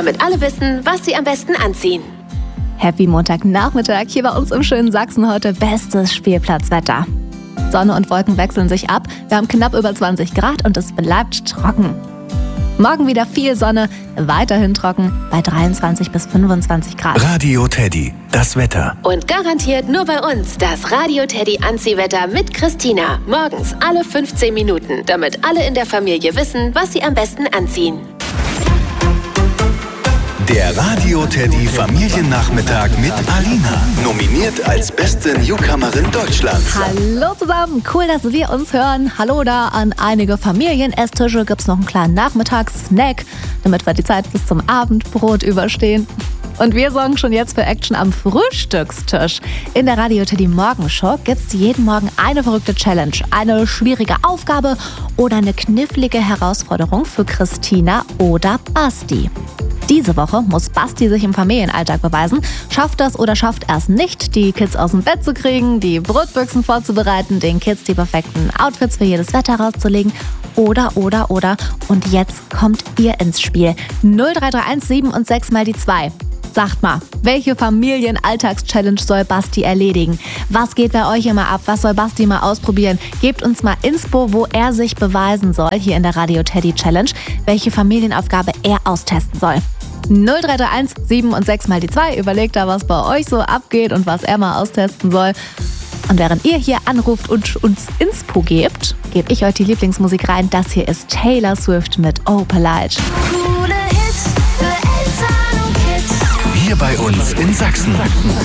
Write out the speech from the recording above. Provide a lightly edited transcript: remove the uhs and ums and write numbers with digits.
damit alle wissen, was sie am besten anziehen. Happy Montagnachmittag, hier bei uns im schönen Sachsen heute bestes Spielplatzwetter. Sonne und Wolken wechseln sich ab, wir haben knapp über 20 Grad und es bleibt trocken. Morgen wieder viel Sonne, weiterhin trocken bei 23 bis 25 Grad. Radio Teddy, das Wetter. Und garantiert nur bei uns das Radio Teddy Anziehwetter mit Christina. Morgens alle 15 Minuten, damit alle in der Familie wissen, was sie am besten anziehen. Der Radio Teddy Familiennachmittag mit Alina. Nominiert als beste Newcomerin Deutschlands. Hallo zusammen, cool, dass wir uns hören. Hallo da an einige Familienestische. Gibt's noch einen kleinen Nachmittagssnack, damit wir die Zeit bis zum Abendbrot überstehen. Und wir sorgen schon jetzt für Action am Frühstückstisch. In der Radio Teddy Morgenshow gibt's jeden Morgen eine verrückte Challenge, eine schwierige Aufgabe oder eine knifflige Herausforderung für Christina oder Basti. Diese Woche muss Basti sich im Familienalltag beweisen, schafft das oder schafft erst nicht, die Kids aus dem Bett zu kriegen, die Brotbüchsen vorzubereiten, den Kids die perfekten Outfits für jedes Wetter rauszulegen oder. Und jetzt kommt ihr ins Spiel. 0331 7 und 6 mal die 2. Sagt mal, welche Familienalltagschallenge soll Basti erledigen? Was geht bei euch immer ab? Was soll Basti mal ausprobieren? Gebt uns mal Inspo, wo er sich beweisen soll, hier in der Radio Teddy Challenge, welche Familienaufgabe er austesten soll. 0331 7 und 6 mal die 2. Überlegt da, was bei euch so abgeht und was er mal austesten soll. Und während ihr hier anruft und uns Inspo gebt, gebe ich euch die Lieblingsmusik rein. Das hier ist Taylor Swift mit Oh Polite. Hier bei uns in Sachsen.